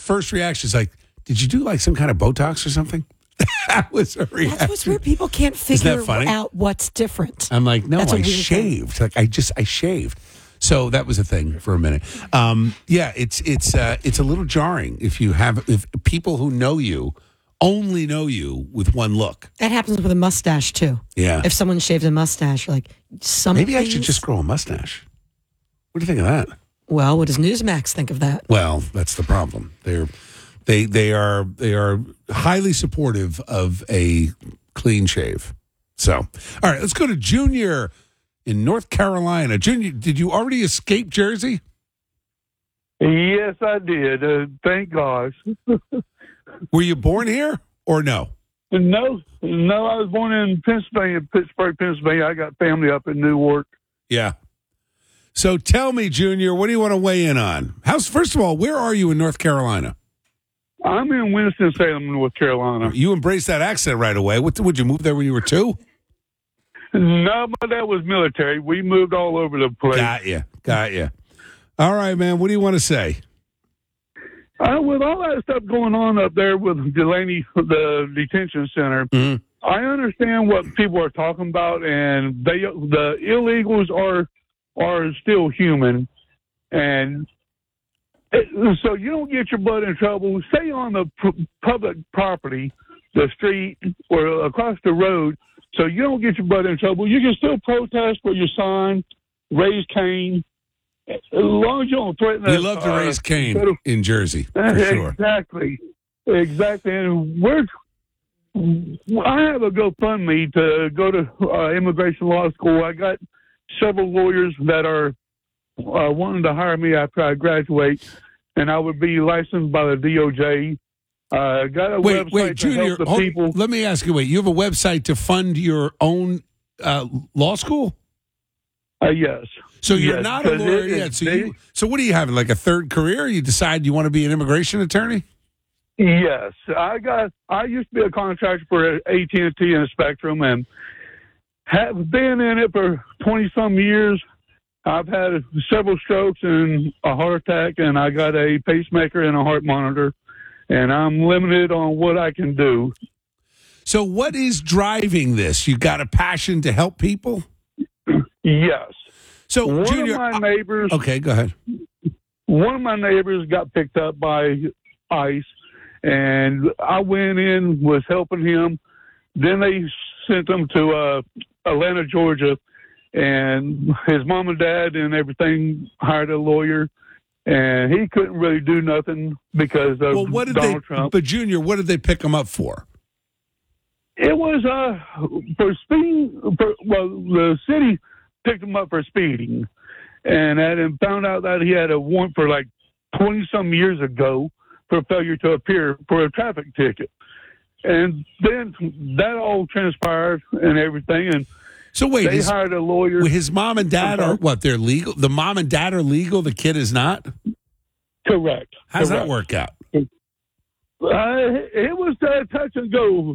first reaction is like, did you do like some kind of Botox or something? That was a reaction. That's what's weird. People can't figure out what's different. I'm like, no, That's I shaved. Thing. Like I shaved. So that was a thing for a minute. Yeah, it's a little jarring if people who know you only know you with one look. That happens with a mustache too. Yeah. If someone shaves a mustache, like maybe I should just grow a mustache. What do you think of that? Well, what does Newsmax think of that? Well, that's the problem. They are highly supportive of a clean shave. So, all right, let's go to Junior in North Carolina. Junior, did you already escape Jersey? Yes, I did. Thank God. Were you born here or no? No, I was born in Pennsylvania, Pittsburgh, Pennsylvania. I got family up in Newark. Yeah. So tell me, Junior, what do you want to weigh in on? First of all, where are you in North Carolina? I'm in Winston-Salem, North Carolina. You embraced that accent right away. Would you move there when you were 2? No, my dad was military. We moved all over the place. Got you. All right, man. What do you want to say? With all that stuff going on up there with Delaney, the detention center, I understand what people are talking about, and the illegals are still human, and so you don't get your butt in trouble. Stay on the public property, the street, or across the road, so you don't get your butt in trouble. You can still protest with your sign, raise Cain. As long as you don't threaten us. We love to raise Cain in Jersey, for sure. Exactly. And I have a GoFundMe to go to immigration law school. I got several lawyers that are wanting to hire me after I graduate, and I would be licensed by the DOJ. Got a website Junior, to help the people. Let me ask you, you have a website to fund your own law school? Yes. So you're not a lawyer yet. So what are you having, like a third career? You decide you want to be an immigration attorney? Yes. I used to be a contractor for AT&T and Spectrum, and have been in it for 20-some years. I've had several strokes and a heart attack, and I got a pacemaker and a heart monitor, and I'm limited on what I can do. So what is driving this? You got a passion to help people? Yes. So, Junior, one of my neighbors. Okay, go ahead. One of my neighbors got picked up by ICE, and I went in, was helping him. Then they sent him to Atlanta, Georgia, and his mom and dad and everything hired a lawyer, and he couldn't really do nothing because of Donald Trump. But, Junior, what did they pick him up for? It was for speeding. The city picked him up for speeding, and found out that he had a warrant for like 20-some years ago for failure to appear for a traffic ticket. And then that all transpired and everything, and so they hired a lawyer. His mom and dad are what? They're legal? The mom and dad are legal, the kid is not? Correct. How does that work out? It was a touch and go.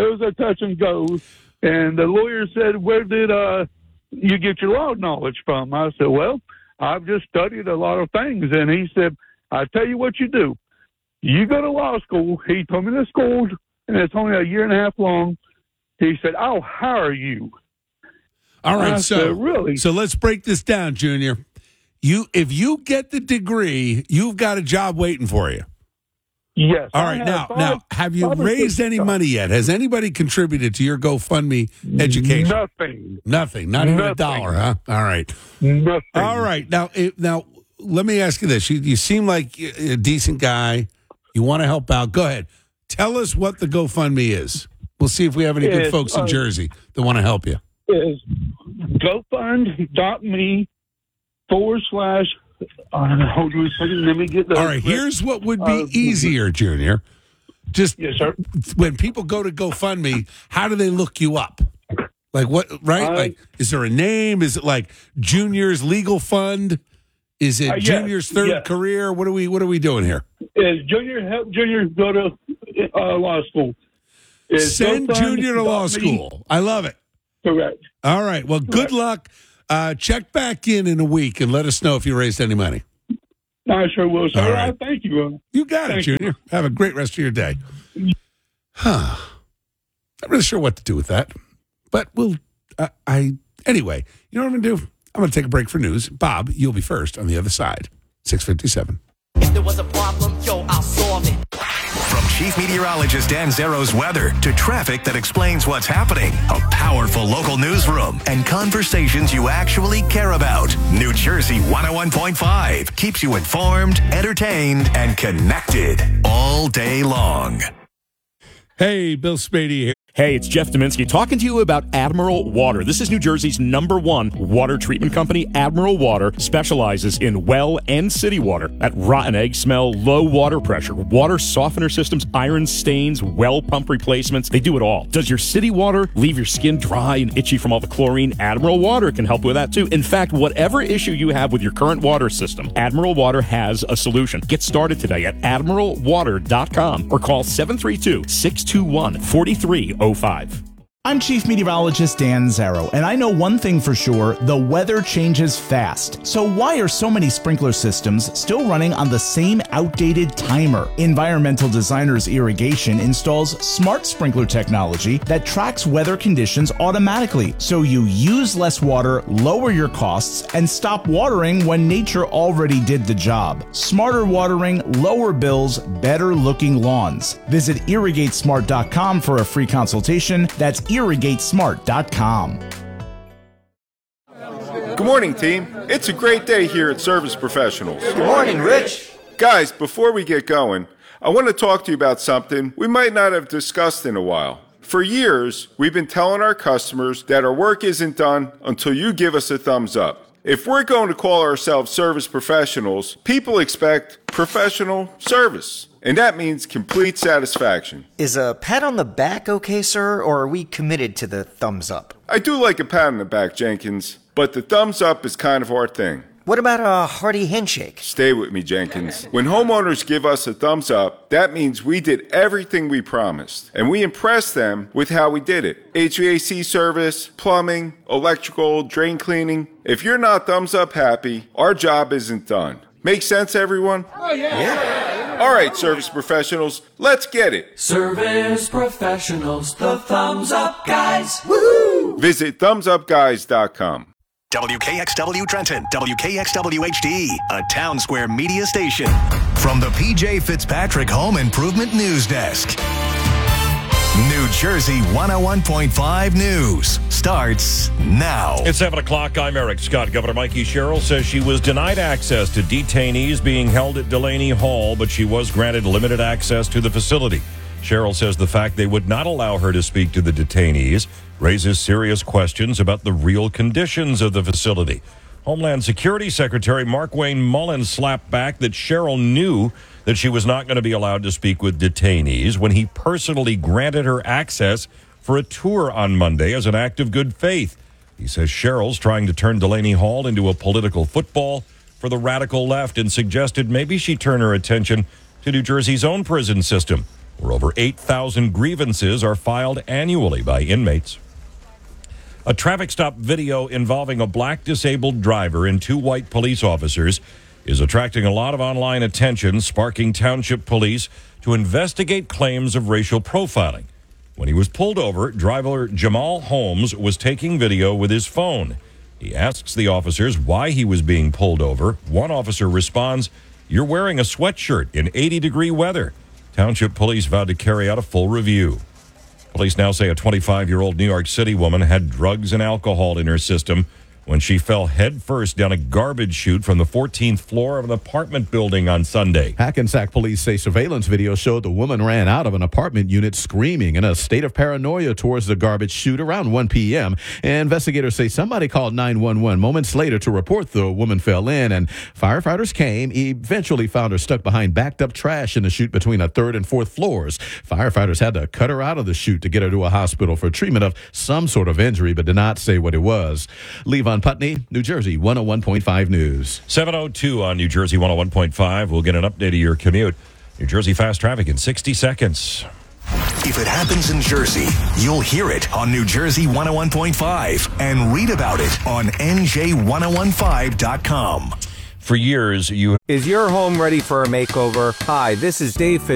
And the lawyer said, where did you get your law knowledge from? I said, well, I've just studied a lot of things. And he said, I tell you what you do. You go to law school. He told me the school, and it's only a year and a half long. He said, I'll hire you. All right, really? So let's break this down, Junior. If you get the degree, you've got a job waiting for you. Yes. All right. Now, have you raised any money yet? Has anybody contributed to your GoFundMe education? Nothing. Not even $1, huh? All right. Nothing. All right. Now, let me ask you this. You seem like a decent guy. You want to help out. Go ahead. Tell us what the GoFundMe is. We'll see if we have any good folks in Jersey that want to help you. Is GoFund.me / hold on a second. Let me get the. All right. Here's what would be easier, Junior. Just yes, sir. When people go to GoFundMe, how do they look you up? Like what? Right? Like, is there a name? Is it like Junior's Legal Fund? Is it Junior's third career? What are we doing here? Is help Junior go to law school? Send Junior to law school. I love it. Correct. All right. Well, good luck. Check back in a week and let us know if you raised any money. I sure will, sir. All right. Thank you. You got it, Junior. Have a great rest of your day. Not really sure what to do with that, but anyway, you know what I'm going to do? I'm going to take a break for news. Bob, you'll be first on the other side. 6:57. If there was a problem, I'll solve it. From Chief Meteorologist Dan Zero's weather to traffic that explains what's happening, a powerful local newsroom, and conversations you actually care about. New Jersey 101.5 keeps you informed, entertained, and connected all day long. Hey, Bill Spady here. Hey, it's Jeff Dominski talking to you about Admiral Water. This is New Jersey's #1 water treatment company. Admiral Water specializes in well and city water. That rotten egg smell, low water pressure, water softener systems, iron stains, well pump replacements. They do it all. Does your city water leave your skin dry and itchy from all the chlorine? Admiral Water can help with that too. In fact, whatever issue you have with your current water system, Admiral Water has a solution. Get started today at admiralwater.com or call 732-621-4305. I'm Chief Meteorologist Dan Zero, and I know one thing for sure, the weather changes fast. So why are so many sprinkler systems still running on the same outdated timer? Environmental Designers Irrigation installs smart sprinkler technology that tracks weather conditions automatically, so you use less water, lower your costs, and stop watering when nature already did the job. Smarter watering, lower bills, better looking lawns. Visit irrigatesmart.com for a free consultation. That's irrigatesmart.com. Good morning, team. It's a great day here at Service Professionals. Good morning, Rich. Guys, before we get going, I want to talk to you about something we might not have discussed in a while. For years, we've been telling our customers that our work isn't done until you give us a thumbs up. If we're going to call ourselves Service Professionals, people expect professional service. And that means complete satisfaction. Is a pat on the back okay, sir, or are we committed to the thumbs up? I do like a pat on the back, Jenkins, but the thumbs up is kind of our thing. What about a hearty handshake? Stay with me, Jenkins. When homeowners give us a thumbs up, that means we did everything we promised. And we impressed them with how we did it. HVAC service, plumbing, electrical, drain cleaning. If you're not thumbs up happy, our job isn't done. Make sense, everyone? Oh, yeah. All right, Service Professionals, let's get it. Service Professionals, the thumbs up guys. Woohoo! Visit thumbsupguys.com. WKXW Trenton, WKXW HD, a Town Square media station. From the PJ Fitzpatrick Home Improvement News Desk. New Jersey 101.5 News starts now. It's 7 o'clock. I'm Eric Scott. Governor Mikey Sherrill says she was denied access to detainees being held at Delaney Hall, but she was granted limited access to the facility. Sherrill says the fact they would not allow her to speak to the detainees raises serious questions about the real conditions of the facility. Homeland Security Secretary Markwayne Mullin slapped back that Sherrill knew that she was not going to be allowed to speak with detainees when he personally granted her access for a tour on Monday as an act of good faith. He says Sherrill's trying to turn Delaney Hall into a political football for the radical left and suggested maybe she turn her attention to New Jersey's own prison system, where over 8,000 grievances are filed annually by inmates. A traffic stop video involving a black disabled driver and two white police officers is attracting a lot of online attention, sparking township police to investigate claims of racial profiling. When he was pulled over, driver Jamal Holmes was taking video with his phone. He asks the officers why he was being pulled over. One officer responds, "You're wearing a sweatshirt in 80-degree weather." Township police vowed to carry out a full review. Police now say a 25-year-old New York City woman had drugs and alcohol in her system when she fell headfirst down a garbage chute from the 14th floor of an apartment building on Sunday. Hackensack police say surveillance video showed the woman ran out of an apartment unit screaming in a state of paranoia towards the garbage chute around 1 p.m. Investigators say somebody called 911 moments later to report the woman fell in, and firefighters came, eventually found her stuck behind backed up trash in the chute between the 3rd and 4th floors. Firefighters had to cut her out of the chute to get her to a hospital for treatment of some sort of injury, but did not say what it was. Levon Putney, New Jersey 101.5 News. 7:02 on New Jersey 101.5. We'll get an update of your commute. New Jersey fast traffic in 60 seconds. If it happens in Jersey, you'll hear it on New Jersey 101.5 and read about it on NJ1015.com. For years, you... Is your home ready for a makeover? Hi, this is Dave